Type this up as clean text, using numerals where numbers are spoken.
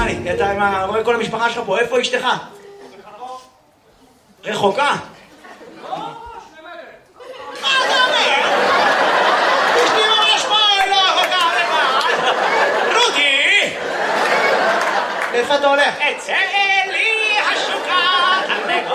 לי, אתה רואה כל המשפחה שלך פה, איפה אשתך? רחוקה? לא, 2 מטר. מה אתה אומר? אשתי ממש פה, לא רחוקה, רודי! איפה אתה הולך? אצא!